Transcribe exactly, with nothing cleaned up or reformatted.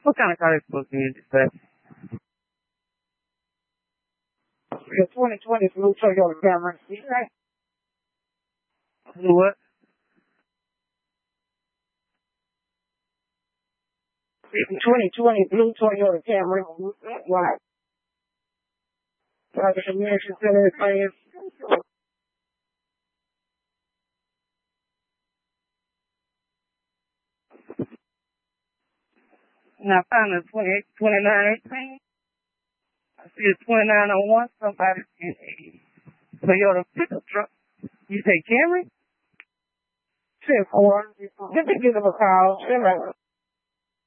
What kind of car is supposed to be this day? The twenty twenty blue Toyota Camry. Right? Blue what? twenty twenty blue Toyota Camry. Right. Like the American Center is And I found a twenty-eight, twenty-nine eighteen. I see a twenty-nine oh one, somebody in a Toyota pickup truck. You say Camry? ten four. Let me give them a call.